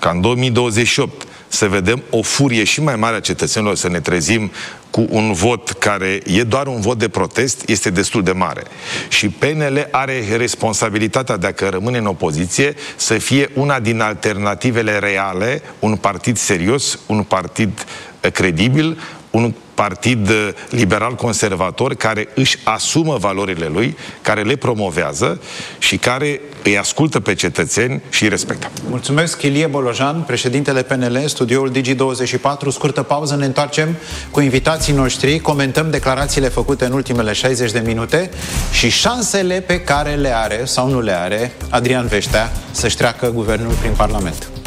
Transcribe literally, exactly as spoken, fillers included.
ca în două mii douăzeci și opt să vedem o furie și mai mare a cetățenilor, să ne trezim cu un vot care e doar un vot de protest, este destul de mare. Și P N L are responsabilitatea, dacă rămâne în opoziție, să fie una din alternativele reale, un partid serios, un partid credibil, un partid liberal-conservator care își asumă valorile lui, care le promovează și care îi ascultă pe cetățeni și îi respectă. Mulțumesc, Ilie Bolojan, președintele P N L, studioul Digi douăzeci și patru. Scurtă pauză, ne întoarcem cu invitații noștri, comentăm declarațiile făcute în ultimele șaizeci de minute și șansele pe care le are sau nu le are Adrian Veștea să-și treacă guvernul prin Parlament.